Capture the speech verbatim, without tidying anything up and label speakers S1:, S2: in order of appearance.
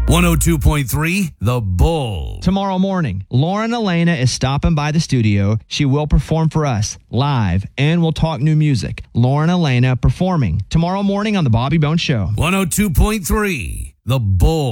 S1: one oh two point three, The Bull.
S2: Tomorrow morning, Lauren Elena is stopping by the studio. She will perform for us live, and we'll talk new music. Lauren Elena performing tomorrow morning on The Bobby Bones Show.
S1: one oh two point three, The Bull.